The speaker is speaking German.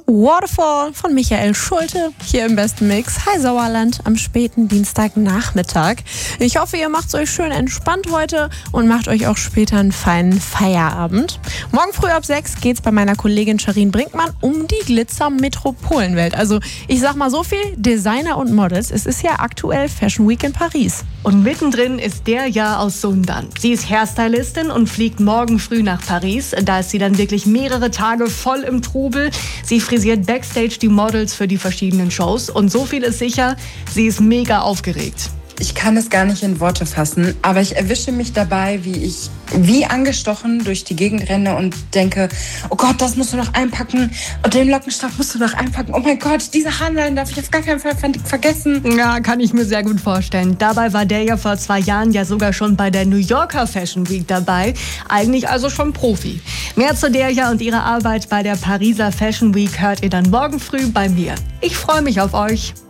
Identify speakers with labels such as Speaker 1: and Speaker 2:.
Speaker 1: Waterfall von Michael Schulte hier im besten Mix. Hi Sauerland am späten Dienstagnachmittag. Ich hoffe, ihr macht es euch schön entspannt heute und macht euch auch später einen feinen Feierabend. Morgen früh ab 6 geht's bei meiner Kollegin Charin Brinkmann um die Glitzer-Metropolenwelt. Also ich sag mal so viel, Designer und Models. Es ist ja aktuell Fashion Week in Paris.
Speaker 2: Und mittendrin ist der Ja aus Sundern. Sie ist Hairstylistin und fliegt morgen früh nach Paris. Da ist sie dann wirklich mehrere Tage voll im Trubel. Sie frisiert backstage die Models für die verschiedenen Shows. Und so viel ist sicher, sie ist mega aufgeregt.
Speaker 3: Ich kann es gar nicht in Worte fassen, aber ich erwische mich dabei, wie ich wie angestochen durch die Gegend renne und denke, oh Gott, das musst du noch einpacken und den Lockenstab musst du noch einpacken. Oh mein Gott, diese Haarlein darf ich auf gar keinen Fall vergessen.
Speaker 2: Ja, kann ich mir sehr gut vorstellen. Dabei war der ja vor 2 Jahren ja sogar schon bei der New Yorker Fashion Week dabei. Eigentlich also schon Profi. Mehr zu Derja und ihrer Arbeit bei der Pariser Fashion Week hört ihr dann morgen früh bei mir. Ich freue mich auf euch.